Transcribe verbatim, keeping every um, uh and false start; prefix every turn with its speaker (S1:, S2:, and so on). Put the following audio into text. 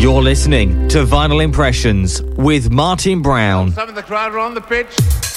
S1: You're listening to Vinyl Impressions with Martin Brown.
S2: Some of the crowd are on the pitch.